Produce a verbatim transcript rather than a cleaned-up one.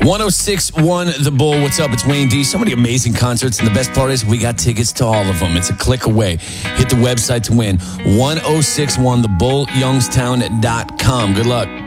one oh six point one The Bull. What's up? It's Wayne D. So many amazing concerts, and the best part is we got tickets to all of them. It's a click away. Hit the website to win. ten sixty-one the bull youngstown dot com. Good luck.